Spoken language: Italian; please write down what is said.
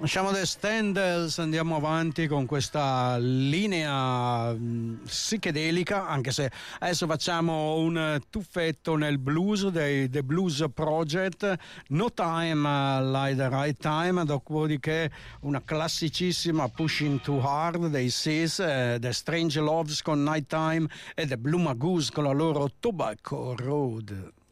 Lasciamo The Standells, andiamo avanti con questa linea psichedelica, anche se adesso facciamo un tuffetto nel blues dei The Blues Project, No Time Like the Right Time, dopodiché una classicissima Pushing Too Hard dei Seas, The Strange Loves con Nighttime e The Blue Magoose con la loro Tobacco Road.